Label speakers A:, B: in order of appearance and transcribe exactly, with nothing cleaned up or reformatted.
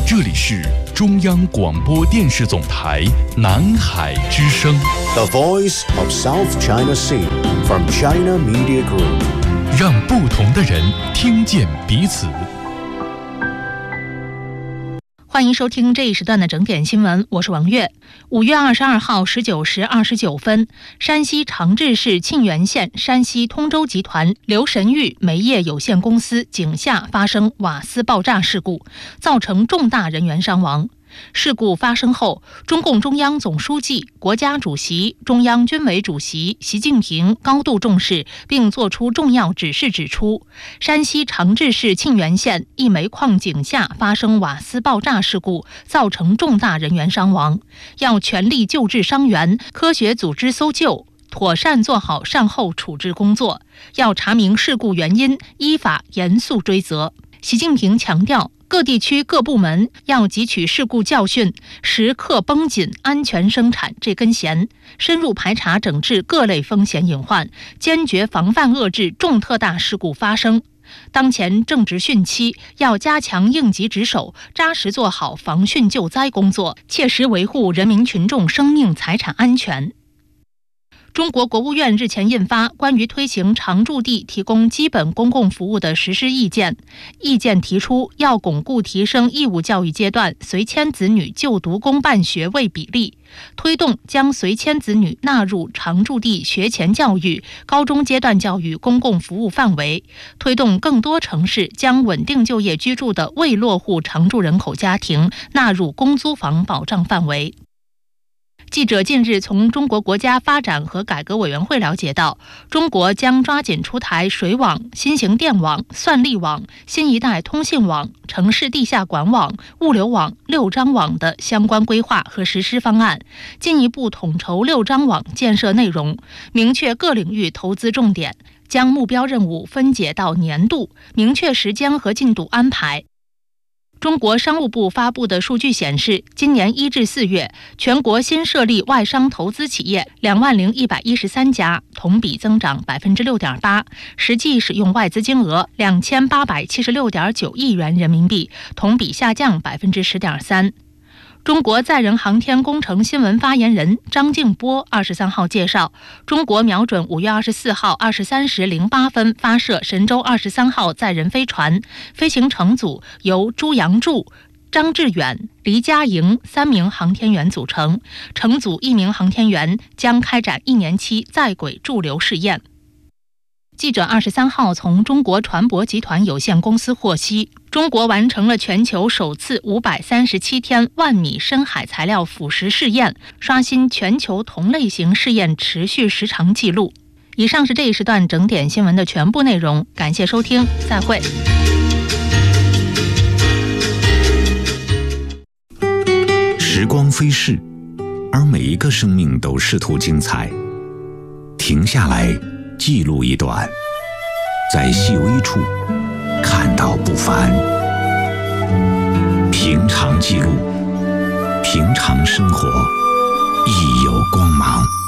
A: 这里是中央广播电视总台南海之声
B: The Voice of South China Sea from China Media Group，
A: 让不同的人听见彼此。
C: 欢迎收听这一时段的整点新闻，我是王悦。五月二十二号十九时二十九分，山西长治市沁源县山西通州集团刘神玉煤业有限公司井下发生瓦斯爆炸事故，造成重大人员伤亡。事故发生后，中共中央总书记、国家主席、中央军委主席习近平高度重视，并作出重要指示，指出山西长治市沁源县一煤矿井下发生瓦斯爆炸事故，造成重大人员伤亡，要全力救治伤员，科学组织搜救，妥善做好善后处置工作，要查明事故原因，依法严肃追责。习近平强调，各地区各部门要汲取事故教训，时刻绷紧安全生产这根弦，深入排查整治各类风险隐患，坚决防范遏制重特大事故发生。当前正值汛期，要加强应急值守，扎实做好防汛救灾工作，切实维护人民群众生命财产安全。中国国务院日前印发关于推行常住地提供基本公共服务的实施意见，意见提出要巩固提升义务教育阶段随迁子女就读公办学位比例，推动将随迁子女纳入常住地学前教育、高中阶段教育公共服务范围，推动更多城市将稳定就业居住的未落户常住人口家庭纳入公租房保障范围。记者近日从中国国家发展和改革委员会了解到，中国将抓紧出台水网、新型电网、算力网、新一代通信网、城市地下管网、物流网、六张网的相关规划和实施方案，进一步统筹六张网建设内容，明确各领域投资重点，将目标任务分解到年度，明确时间和进度安排。中国商务部发布的数据显示，今年一至四月，全国新设立外商投资企业两万零一百一十三家，同比增长百分之六点八，实际使用外资金额两千八百七十六点九亿元人民币，同比下降百分之十点三。中国载人航天工程新闻发言人张静波二十三号介绍，中国瞄准五月二十四号二十三时零八分发射神舟二十三号载人飞船，飞行乘组由朱杨柱、张志远、黎佳莹三名航天员组成，乘组一名航天员将开展一年期在轨驻留试验。记者二十三号从中国船舶集团有限公司获悉，中国完成了全球首次五百三十七天万米深海材料腐蚀试验，刷新全球同类型试验持续时长记录。以上是这一时段整点新闻的全部内容，感谢收听，再会。
D: 时光飞逝，而每一个生命都试图精彩。停下来记录一段，在细微处看到不凡。平常记录，平常生活亦有光芒。